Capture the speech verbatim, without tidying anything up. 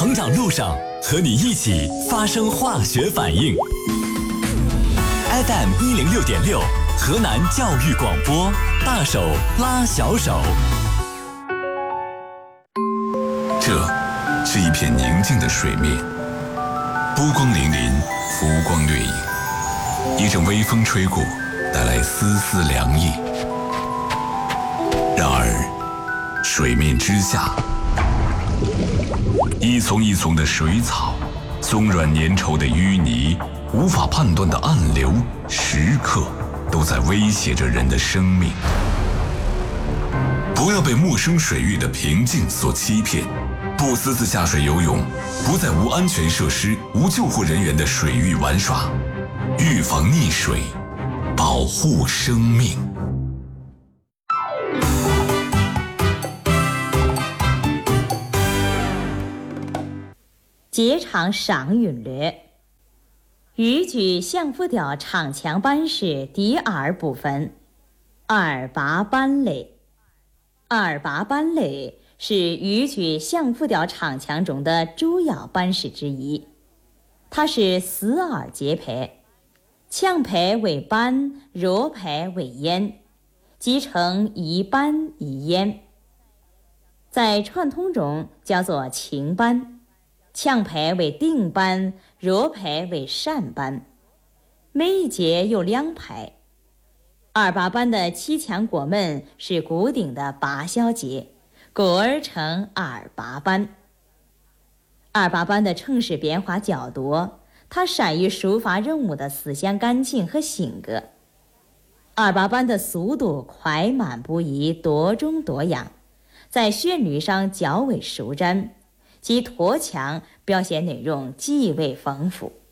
成长路上，和你一起发生化学反应。F M 一零六点六，河南教育广播，大手拉小手。 这是一片宁静的水面，波光粼粼，浮光掠影。一阵微风吹过，带来丝丝凉意。然而，水面之下，一丛一丛的水草，松软粘稠的淤泥，无法判断的暗流，时刻都在威胁着人的生命。不要被陌生水域的平静所欺骗，不私自下水游泳，不在无安全设施、无救护人员的水域玩耍，预防溺水，保护生命。 结场赏韵略。豫剧相扑调唱腔班是第二部分，二八班类。二八班类是豫剧相扑调唱腔中的主要班式之一，它是四二节拍，强拍为班，弱拍为咽，即称一班一咽。在传统中叫做清班，强拍为定班，弱拍为善班，每一节有两拍。二八班的七腔过门是固定的八小节，故而称二八班。二八班的程式变化较多，它善于抒发人物的思想感情和性格。二八班的速度快慢不一，多种多样，在旋律上较为舒展，其拖腔表现内容极为丰富。